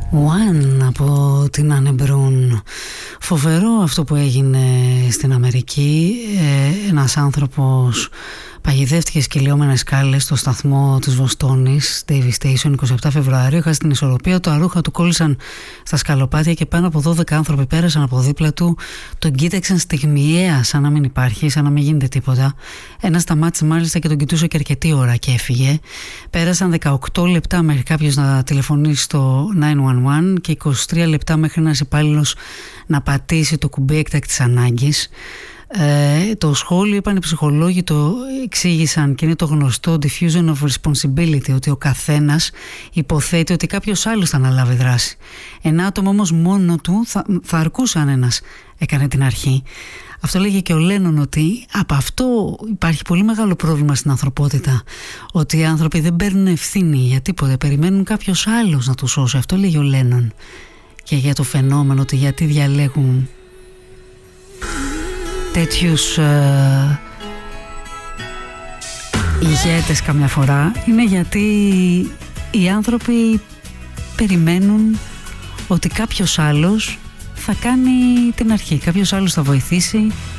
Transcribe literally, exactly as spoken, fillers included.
One από την Anne Brun. Φοβερό αυτό που έγινε στην Αμερική. ε, Ένας άνθρωπος παγιδεύτηκε σκυλιόμενες σκάλες στο σταθμό της Βοστόνης, Davie Station, είκοσι επτά Φεβρουαρίου. Έχασε την ισορροπία, τα ρούχα του κόλλησαν στα σκαλοπάτια και πάνω από δώδεκα άνθρωποι πέρασαν από δίπλα του. Τον κοίταξαν στιγμιαία, σαν να μην υπάρχει, σαν να μην γίνεται τίποτα. Ένας σταμάτησε μάλιστα και τον κοιτούσε και αρκετή ώρα και έφυγε. Πέρασαν δεκαοκτώ λεπτά μέχρι κάποιος να τηλεφωνήσει στο εννιά ένα ένα και είκοσι τρία λεπτά μέχρι ένας υπάλληλος να πατήσει το κουμπί έκτακτης ανάγκης. Ε, το σχόλιο, είπαν οι ψυχολόγοι, το εξήγησαν και είναι το γνωστό diffusion of responsibility, ότι ο καθένας υποθέτει ότι κάποιος άλλος θα αναλάβει δράση. Ένα άτομο όμως μόνο του θα, θα αρκούσε αν ένας έκανε την αρχή. Αυτό λέγει και ο Λένον, ότι από αυτό υπάρχει πολύ μεγάλο πρόβλημα στην ανθρωπότητα, ότι οι άνθρωποι δεν παίρνουν ευθύνη για τίποτε, περιμένουν κάποιος άλλος να τους σώσει. Αυτό λέγει ο Λένον. Και για το φαινόμενο ότι γιατί διαλέγουν τέτοιους ε, ηγέτες καμιά φορά, είναι γιατί οι άνθρωποι περιμένουν ότι κάποιος άλλος θα κάνει την αρχή, κάποιος άλλος θα βοηθήσει,